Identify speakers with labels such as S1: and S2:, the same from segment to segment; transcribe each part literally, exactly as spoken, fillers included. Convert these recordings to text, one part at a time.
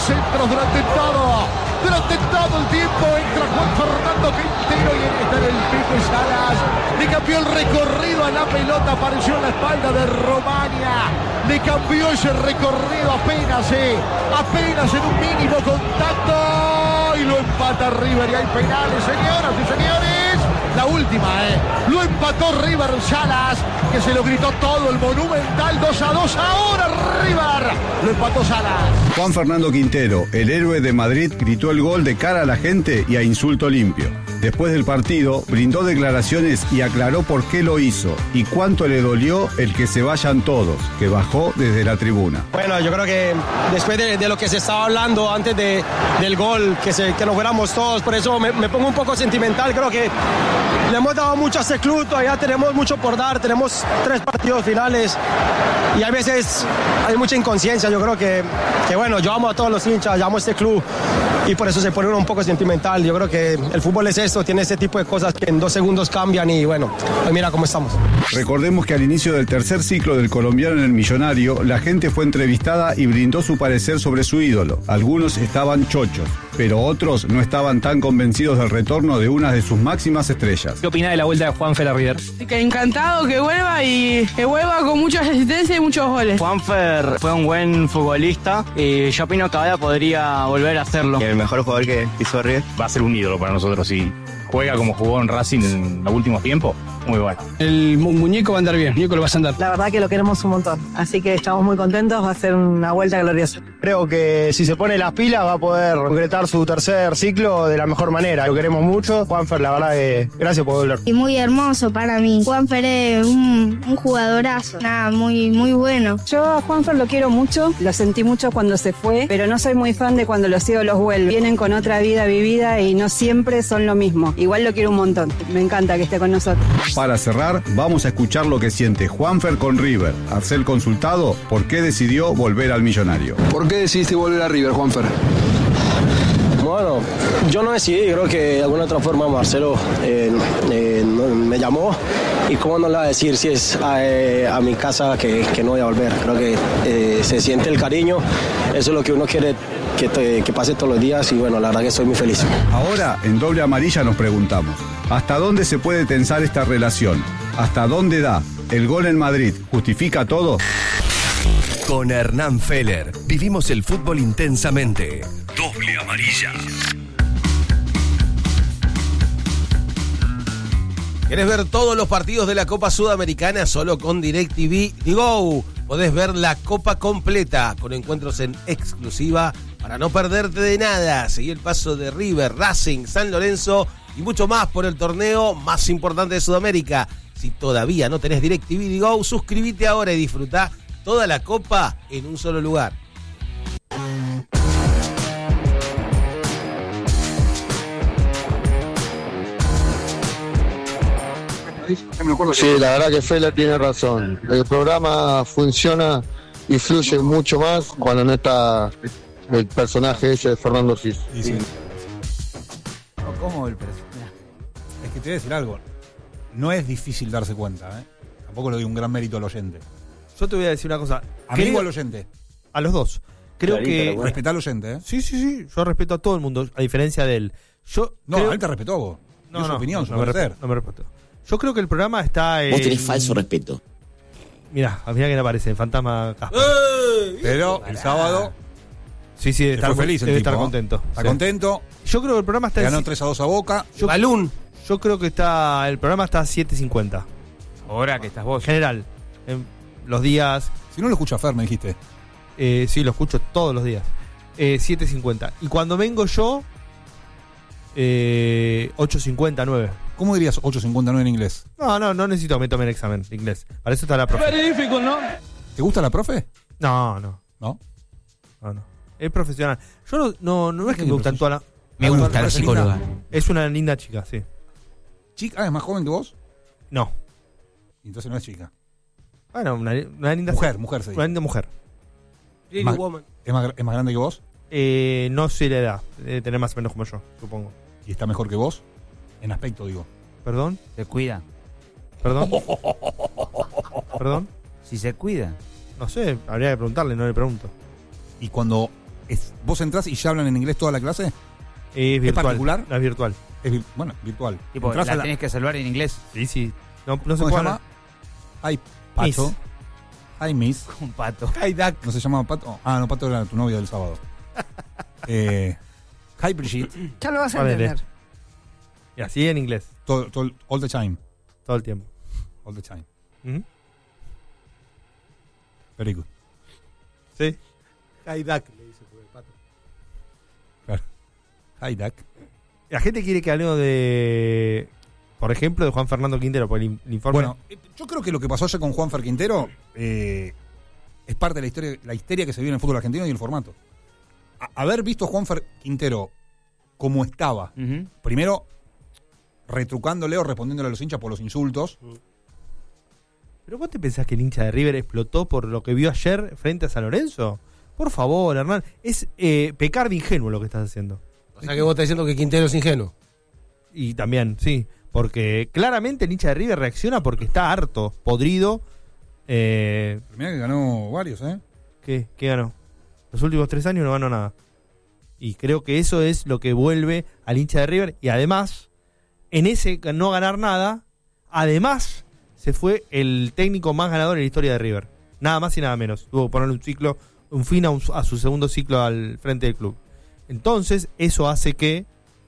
S1: centros durante todo, durante todo el tiempo. Entra Juan Fernando Quintero y está en el Pipe Salas. Le cambió el recorrido a la pelota, apareció en la espalda de Romagna. Le cambió ese recorrido apenas, eh, apenas en un mínimo contacto. Y lo empata River y hay penales, señoras y señores. La última, eh. Lo empató River Salas, que se lo gritó todo el Monumental. dos a dos ahora River. Lo empató Salas.
S2: Juan Fernando Quintero, el héroe de Madrid, gritó el gol de cara a la gente y a insulto limpio. Después del partido, brindó declaraciones y aclaró por qué lo hizo y cuánto le dolió el que se vayan todos, que bajó desde la tribuna.
S3: Bueno, yo creo que después de, de lo que se estaba hablando antes de, del gol, que, se, que nos fuéramos todos, por eso me, me pongo un poco sentimental. Creo que le hemos dado mucho a este club, todavía tenemos mucho por dar, tenemos tres partidos finales y a veces hay mucha inconsciencia. Yo creo que, que bueno, yo amo a todos los hinchas, yo amo a este club y por eso se pone uno un poco sentimental. Yo creo que el fútbol es esto, tiene este tipo de cosas que en dos segundos cambian y bueno, pues mira cómo estamos.
S2: Recordemos que al inicio del tercer ciclo del colombiano en el Millonario, la gente fue entrevistada y brindó su parecer sobre su ídolo. Algunos estaban chochos, pero otros no estaban tan convencidos del retorno de una de sus máximas estrellas.
S4: ¿Qué opina de la vuelta de Juanfer a River?
S5: Que encantado que vuelva y que vuelva con mucha resistencia y muchos goles.
S6: Juanfer fue un buen futbolista y yo opino que ahora podría volver a hacerlo.
S7: El mejor jugador que pisó River.
S4: Va a ser un ídolo para nosotros y juega como jugó en Racing en los últimos tiempos. Muy bueno.
S3: El mu- muñeco va a andar bien, muñeco lo vas a andar.
S8: La verdad que lo queremos un montón, así que estamos muy contentos, va a ser una vuelta gloriosa.
S3: Creo que si se pone las pilas va a poder concretar su tercer ciclo de la mejor manera. Lo queremos mucho. Juanfer, la verdad que gracias por volver.
S9: Y muy hermoso para mí. Juanfer es un, un jugadorazo, nada, muy, muy bueno.
S8: Yo a Juanfer lo quiero mucho, lo sentí mucho cuando se fue, pero no soy muy fan de cuando los ídolos vuelven. Vienen con otra vida vivida y no siempre son lo mismo. Igual lo quiero un montón, me encanta que esté con nosotros.
S2: Para cerrar, vamos a escuchar lo que siente Juanfer con River. Al ser consultado, ¿por qué decidió volver al Millonario?
S10: ¿Por qué decidiste volver a River, Juanfer?
S3: Bueno, yo no decidí, creo que de alguna otra forma Marcelo eh, eh, me llamó y cómo no le va a decir si es a, eh, a mi casa que, que no voy a volver. Creo que eh, se siente el cariño, eso es lo que uno quiere que, te, que pase todos los días y bueno, la verdad que estoy muy feliz.
S2: Ahora, en Doble Amarilla nos preguntamos, ¿hasta dónde se puede tensar esta relación? ¿Hasta dónde da? ¿El gol en Madrid justifica todo?
S11: Con Hernán Feller vivimos el fútbol intensamente. Doble Amarilla.
S12: ¿Querés ver todos los partidos de la Copa Sudamericana solo con DirecTV y Go? Podés ver la Copa completa con encuentros en exclusiva para no perderte de nada. Seguí el paso de River, Racing, San Lorenzo y mucho más por el torneo más importante de Sudamérica. Si todavía no tenés DirecTV y Go, suscríbete ahora y disfrutá toda la Copa en un solo lugar.
S13: Sí, la verdad que Feller tiene razón. El programa funciona y fluye mucho más cuando no está el personaje ese de Fernando Cis.
S14: Sí, sí. No, ¿cómo el personaje? Es que te voy a decir algo. No es difícil darse cuenta, ¿eh? Tampoco le doy un gran mérito al oyente.
S15: Yo te voy a decir una cosa.
S14: ¿Amigo
S15: Creo,
S14: al oyente?
S15: A los dos. Creo
S14: Clarita,
S15: que...
S14: bueno. Respetá al oyente, ¿eh?
S15: Sí, sí, sí. Yo respeto a todo el mundo, a diferencia de él. Yo
S14: no,
S15: creo...
S14: él te respetó a vos.
S15: No,
S14: no, su
S15: no,
S14: opinión,
S15: no,
S14: su
S15: no, me
S14: parecer.
S15: respeto, no me respeto. Yo creo que el programa está en...
S16: Vos tenés falso respeto.
S15: Mirá, mirá quién aparece, el fantasma Casper.
S14: Pero el sábado...
S15: Sí, sí, debe estar
S14: fue feliz el
S15: debe
S14: tipo,
S15: estar
S14: ¿no?
S15: contento.
S14: Está
S15: Sí.
S14: contento.
S15: Yo creo que el programa está...
S14: Ganó
S15: en...
S14: tres a dos a Boca.
S15: Yo,
S12: Balún.
S15: Yo creo que está... El programa está a siete cincuenta.
S4: Ahora que estás vos.
S15: En general. En los días...
S14: Si no lo escucha Fer, me dijiste.
S15: Eh, sí, lo escucho todos los días. Eh, siete cincuenta. Y cuando vengo yo... Eh, ocho cincuenta, nueve.
S14: ¿Cómo dirías ocho cincuenta y nueve en inglés?
S15: No, no, no necesito que me tome el examen de inglés. Para eso está la profe.
S5: Very difficult, ¿no?
S14: ¿Te gusta la profe?
S15: No, no.
S14: ¿No?
S15: No, no. Es profesional. Yo no, no, no es que me gustan todas las...
S17: Me gusta la psicóloga.
S15: Es una linda chica, sí.
S14: ¿Chica? Ah, ¿es más joven que vos?
S15: No.
S14: Entonces no es chica.
S15: Bueno, una, una linda...
S14: Mujer, mujer se dice.
S15: Una linda mujer.
S12: Pretty
S14: Más-
S12: woman.
S14: ¿Es más, ¿Es más grande que vos?
S15: Eh, no sé la edad. Debe tener más o menos como yo, supongo.
S14: ¿Y está mejor que vos? En aspecto, digo.
S15: ¿Perdón?
S17: Se cuida.
S15: ¿Perdón? ¿Perdón?
S17: Si se cuida.
S15: No sé, habría que preguntarle, no le pregunto.
S14: Y cuando es, vos entrás y ya hablan en inglés toda la clase.
S15: Es virtual.
S14: particular?
S15: No, es virtual.
S14: Es vir- bueno, virtual.
S7: Tipo,
S14: Entrás
S7: la
S14: a la-
S7: tenés que salvar en inglés.
S15: Sí, sí. No, no se
S14: ¿Cómo se
S15: puede
S14: llama?
S15: hablar.
S14: Ay, Pato. Ay, Miss.
S7: Un pato.
S12: Hi, Duck.
S14: ¿No se llama Pato? Ah, no, Pato era tu novia del sábado. eh, hi, Brigitte.
S16: Ya lo vas a
S15: Ponele.
S16: entender.
S15: Y así en inglés.
S14: Todo, todo, all the time.
S15: Todo el tiempo.
S14: All the time.
S15: Ujú.
S14: Very good.
S15: Sí.
S12: Hi, Duck, le dice por el pato.
S14: Claro. Hi, Duck.
S15: La gente quiere que hablemos de, por ejemplo, de Juan Fernando Quintero por el, in- el informe.
S14: Bueno, eh, yo creo que lo que pasó ayer con Juanfer Quintero eh, es parte de la historia, la histeria que se vive en el fútbol argentino y el formato. A- haber visto a Juanfer Quintero como estaba,
S7: Ujú.
S14: primero retrucándole o respondiéndole a los hinchas por los insultos.
S15: ¿Pero vos te pensás que el hincha de River explotó por lo que vio ayer frente a San Lorenzo? Por favor, Hernán. Es eh, pecar de ingenuo lo que estás haciendo.
S12: O sea que vos estás diciendo que Quintero es ingenuo.
S15: Y también, sí. Porque claramente el hincha de River reacciona porque está harto, podrido. Eh,
S14: Mirá que ganó varios, ¿eh?
S15: ¿Qué? ¿Qué ganó? Los últimos tres años no ganó nada. Y creo que eso es lo que vuelve al hincha de River. Y además, en ese no ganar nada, además se fue el técnico más ganador en la historia de River. Nada más y nada menos. Tuvo que ponerle un ciclo, un fin a, un- a su segundo ciclo al frente del club. Entonces, eso hace que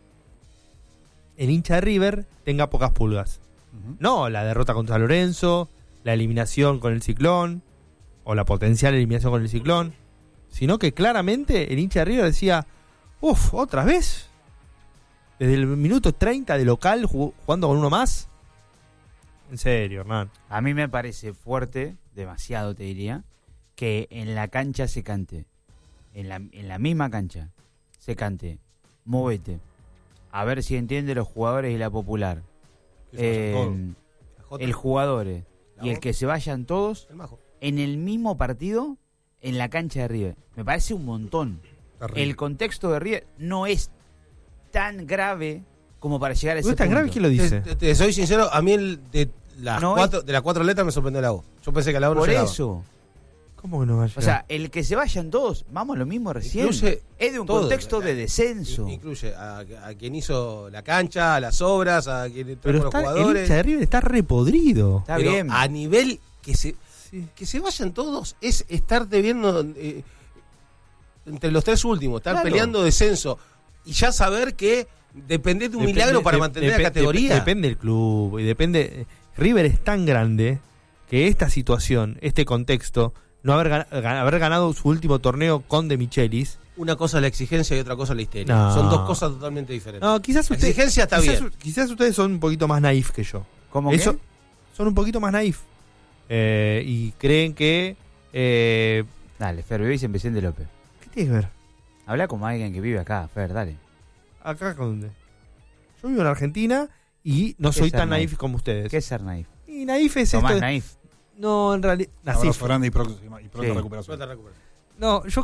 S15: el hincha de River tenga pocas pulgas.
S14: Ujú.
S15: No la derrota contra San Lorenzo, la eliminación con el Ciclón, o la potencial eliminación con el Ciclón, sino que claramente el hincha de River decía, uff, ¿otra vez? Desde el minuto treinta de local jug- jugando con uno más. En serio, Hernán.
S7: A mí me parece fuerte, demasiado te diría, que en la cancha se cante, en la, en la misma cancha, se cante, móvete, a ver si entiende los jugadores y la popular.
S14: Que se vayan
S7: Eh,
S12: todos.
S7: el jugadores
S12: La
S7: y el
S12: voz.
S7: que se vayan todos
S12: El majo.
S7: en el mismo partido en la cancha de River. Me parece un montón.
S14: Terrible.
S7: El contexto de River no es tan grave como para llegar a ese
S15: ¿No es tan
S7: punto.
S15: grave? ¿Quién lo dice?
S12: Te, te soy sincero, a mí el de las,
S7: No
S12: cuatro, de las cuatro letras me sorprendió la O. Yo pensé que la O no
S7: Por
S12: llegaba.
S7: eso.
S15: ¿Cómo que no va a llegar?
S7: O sea, el que se vayan todos, vamos a lo mismo recién.
S12: Incluye
S7: Es de un
S12: todo,
S7: contexto
S12: la-
S7: de descenso.
S12: Incluye a, a quien hizo la cancha, a las obras, a quien
S15: pero
S12: trajo los
S15: está, el
S12: jugadores.
S15: hincha de River está repodrido.
S7: Está
S12: Pero
S7: bien.
S12: a nivel que se
S15: Sí.
S12: que se vayan todos es estar debiendo eh, entre los tres últimos, estar
S7: Claro.
S12: peleando descenso y ya saber que dependés de un
S15: Depende-
S12: milagro para
S15: de-
S12: mantener
S15: depe-
S12: la categoría.
S15: dep- depende del club y depende. River es tan grande que esta situación, este contexto, no haber, gan- gan- haber ganado su último torneo con De Michelis.
S12: Una cosa es la exigencia y otra cosa es la histeria.
S15: No.
S12: Son dos cosas totalmente diferentes.
S15: No, quizás
S12: la
S15: usted,
S12: exigencia está
S15: quizás,
S12: bien.
S15: quizás ustedes son un poquito más naif que yo.
S7: ¿Cómo
S15: Eso,
S7: que?
S15: son un poquito más naif. Eh, y creen que. Eh,
S7: Dale, Fer, vivís en Vicente López.
S15: ¿Qué tiene que ver?
S7: Habla como alguien que vive acá, Fer, dale.
S15: ¿Acá con dónde? Yo vivo en Argentina y no
S7: ¿Qué
S15: soy
S7: es ser
S15: tan naif
S7: naif?
S15: como ustedes.
S7: ¿Qué es ser naif?
S15: Y naif es
S7: Tomás
S15: esto. de-
S7: naif.
S15: No, en realidad.
S14: Un abrazo grande y, próxima- y pronta
S7: Sí.
S14: recuperación.
S12: Suelta, recupera.
S15: No, yo